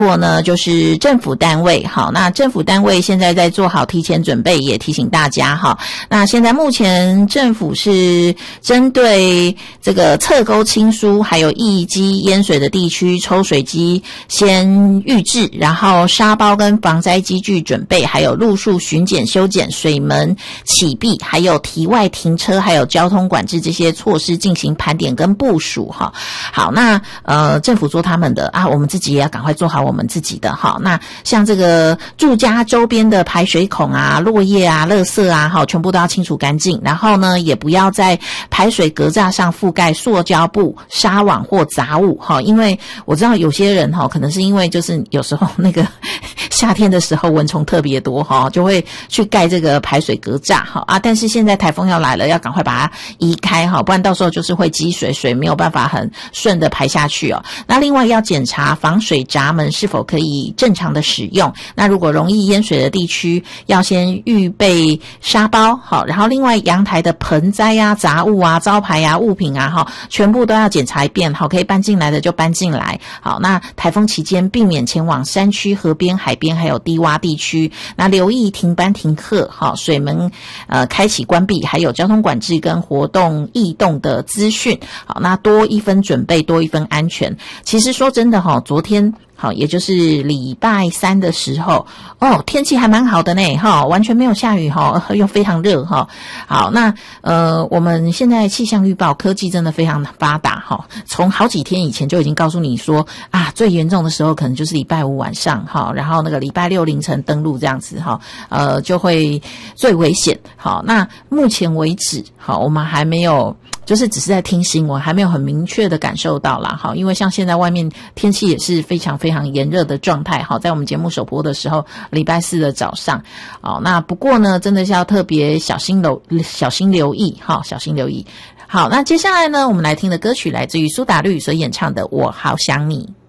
或呢就是政府单位。好，那政府单位现在在做好提前准备，也提醒大家哈。那现在目前政府是针对这个侧沟倾疏还有易积淹水的地区，抽水机先预制，然后沙包跟防灾机具准备，还有路树巡检修剪、水门启闭，还有堤外停车，还有交通管制这些措施进行盘点跟部署哈。好，那政府做他们的啊，我们自己也要赶快做好我们自己的哈。那像这个住家周边的排水孔啊、落叶啊、垃圾啊，哈，全部都要清除干净。然后呢，也不要在排水格栅上覆盖塑胶布、纱网或杂物哈。因为我知道有些人哈，可能是因为就是有时候那个夏天的时候蚊虫特别多哈，就会去盖这个排水格栅哈啊。但是现在台风要来了，要赶快把它移开哈，不然到时候就是会积水，水没有办法很顺的排下去哦。那另外要检查防水闸门是否可以正常的使用。那如果容易淹水的地区，要先预备沙包好，然后另外阳台的盆栽啊、杂物啊、招牌啊、物品啊哈，全部都要检查一遍好，可以搬进来的就搬进来。好，那台风期间避免前往山区、河边、海边还有低洼地区。那留意停班停课好，水门开启关闭，还有交通管制跟活动异动的资讯。好，那多一分准备，多一分安全。其实说真的哈，昨天好，也就是礼拜三的时候哦，天气还蛮好的呢哈，完全没有下雨哈，又非常热哈。好，那我们现在气象预报科技真的非常发达哈，从好几天以前就已经告诉你说啊，最严重的时候可能就是礼拜五晚上哈，然后那个礼拜六凌晨登陆这样子哈，就会最危险。好，那目前为止好，我们还没有。就是只是在听新闻，还没有很明确的感受到啦。好，因为像现在外面天气也是非常非常炎热的状态。好，在我们节目首播的时候，礼拜四的早上。好，那不过呢，真的是要特别小心留意。好，小心留意。好，那接下来呢，我们来听的歌曲来自于苏打绿所演唱的《我好想你》。